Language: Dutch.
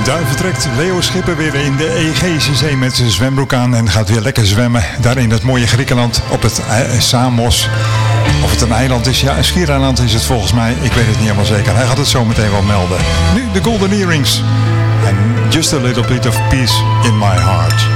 Daar vertrekt Leo Schipper weer in de Egeïsche Zee met zijn zwembroek aan en gaat weer lekker zwemmen. Daar in het mooie Griekenland op het Samos. Of het een eiland is, ja, een schiereiland is het volgens mij. Ik weet het niet helemaal zeker. Hij gaat het zo meteen wel melden. Nu de Golden Earrings. And just a little bit of peace in my heart.